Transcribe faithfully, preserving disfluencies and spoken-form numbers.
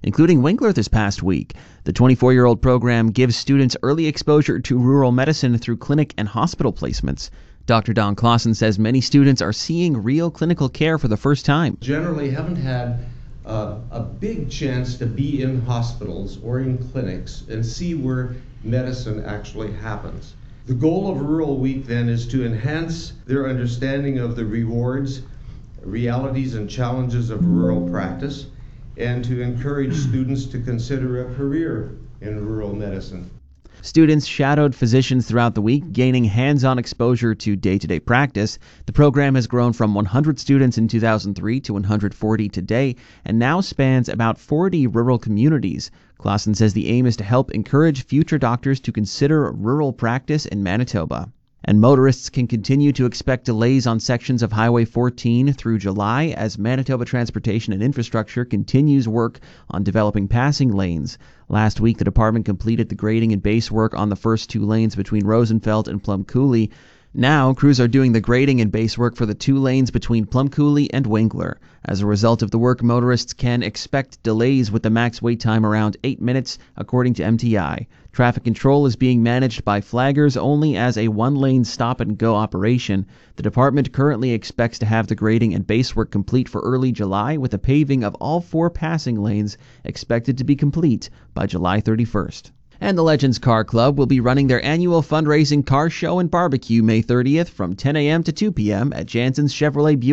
including Winkler this past week. The twenty-four-year-old program gives students early exposure to rural medicine through clinic and hospital placements. Doctor Don Clausen says many students are seeing real clinical care for the first time. Generally haven't had uh, a big chance to be in hospitals or in clinics and see where medicine actually happens. The goal of Rural Week then is to enhance their understanding of the rewards, realities, and challenges of rural practice, and to encourage students to consider a career in rural medicine. Students shadowed physicians throughout the week, gaining hands-on exposure to day-to-day practice. The program has grown from one hundred students in two thousand three to one hundred forty today, and now spans about forty rural communities. Clausen says the aim is to help encourage future doctors to consider rural practice in Manitoba. And motorists can continue to expect delays on sections of Highway fourteen through July as Manitoba Transportation and Infrastructure continues work on developing passing lanes. Last week, the department completed the grading and base work on the first two lanes between Rosenfeld and Plum Coulee. Now, crews are doing the grading and base work for the two lanes between Plum Coulee and Winkler. As a result of the work, motorists can expect delays with the max wait time around eight minutes, according to M T I. Traffic control is being managed by flaggers only as a one-lane stop-and-go operation. The department currently expects to have the grading and base work complete for early July, with the paving of all four passing lanes expected to be complete by July thirty-first. And the Legends Car Club will be running their annual fundraising car show and barbecue May thirtieth from ten a.m. to two p.m. at Jansen's Chevrolet Buick